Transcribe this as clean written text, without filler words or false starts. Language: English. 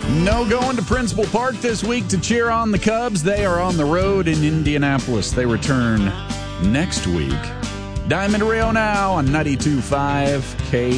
No going to Principal Park this week to cheer on the Cubs. They are on the road in Indianapolis. They return next week. Diamond Rio now on 92.5 K.